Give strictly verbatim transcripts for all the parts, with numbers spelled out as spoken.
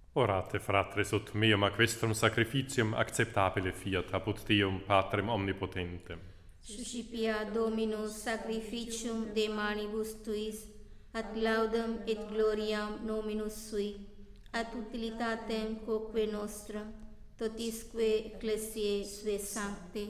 Orate, fratres, ut meum ac vestrum sacrificium acceptabile fiat apud Deum Patrem omnipotentem. Suscipia Dominus sacrificium de manibus tuis, ad laudem et gloriam nominus sui, ad utilitatem quoque nostra, totisque ecclesiae sue sancte.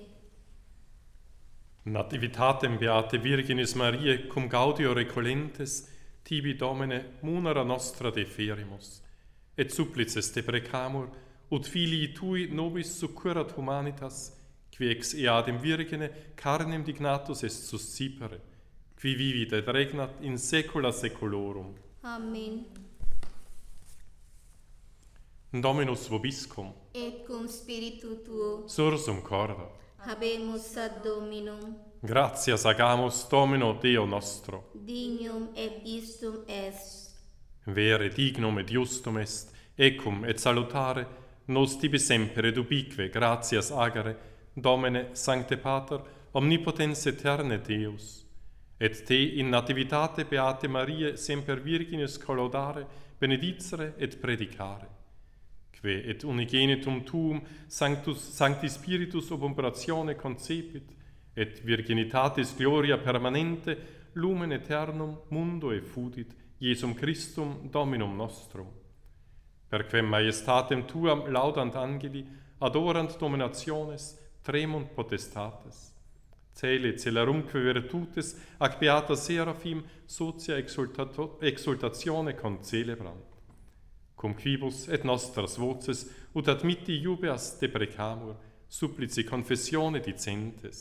Nativitatem beate Virginis Mariae cum gaudio recolentes, tibi Domine munera nostra deferimus, et supplices te precamur, ut filii tui nobis succurrat humanitas, qui ex eadem Virgine carnem dignatus est suscipere, qui vivit et regnat in saecula saeculorum. Amen. Dominus vobiscum, Et cum spiritu tuo, sursum corda. habemus ad Dominum, Gratias agamus Domino Deo nostro. dignum et istum est. Vere dignum et justum est, ecum et salutare, nos tibi semper et ubique gratias agere, Domine Sancte Pater, omnipotens aeterne Deus, et te in nativitate beate Mariae semper Virginis collodare, benedicere et predicare, que et unigenitum tuum Sanctus, Sancti Spiritus ob operatione concepit, et virginitatis gloria permanente, lumen aeternum mundo effudit, Iesum Christum Dominum nostrum. Perquem majestatem tuam laudant angeli, adorant dominationes, tremunt potestates. Cele celerumque virtutes, ac beata seraphim, socia exultato, exultatione concelebrant. Cum quibus et nostras voces, ut admitti iubeas te precamur, supplici confessione dicentes.